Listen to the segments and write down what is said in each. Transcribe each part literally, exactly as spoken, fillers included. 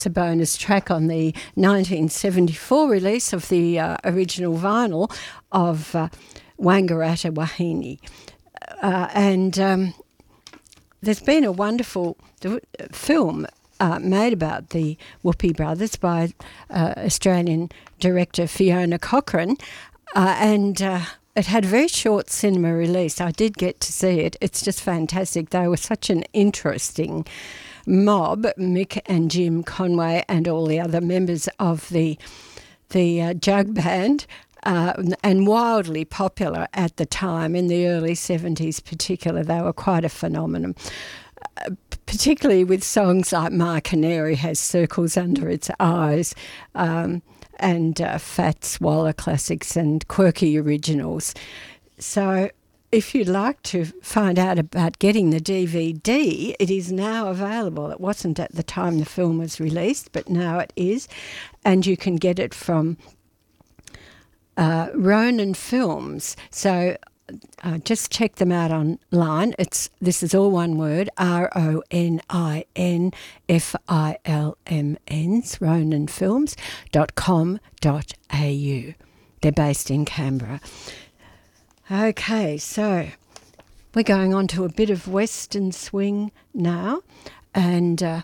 It's a bonus track on the nineteen seventy-four release of the uh, original vinyl of uh, Wangaratta Wahine. Uh, and um, there's been a wonderful film uh, made about the Whoopee brothers by uh, Australian director Fiona Cochrane, uh, and uh, it had a very short cinema release. I did get to see it. It's just fantastic. They were such an interesting mob, Mick and Jim Conway and all the other members of the the uh, jug band, uh, and wildly popular at the time in the early seventies particularly. They were quite a phenomenon, uh, particularly with songs like My Canary Has Circles Under Its Eyes, um, and uh, Fat Swallow classics and quirky originals. So if you'd like to find out about getting the D V D, it is now available. It wasn't at the time the film was released, but now it is. And you can get it from uh, Ronin Films. So uh, just check them out online. It's This is all one word, R O N I N F I L M Ns, ronin films dot com dot a u. They're based in Canberra. Okay, so we're going on to a bit of Western swing now, and uh,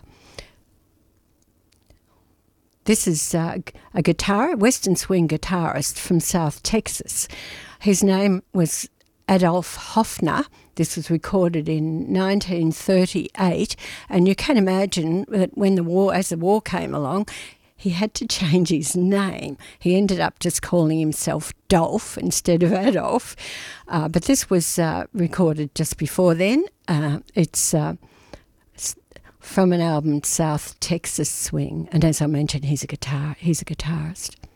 this is uh, a guitar, Western swing guitarist from South Texas. His name was Adolf Hofner. This was recorded in nineteen thirty-eight, and you can imagine that when the war, as the war came along, he had to change his name. He ended up just calling himself Dolph instead of Adolf. Uh, but this was uh, recorded just before then. Uh, it's uh, from an album, South Texas Swing. And as I mentioned, he's a guitar. He's a guitarist.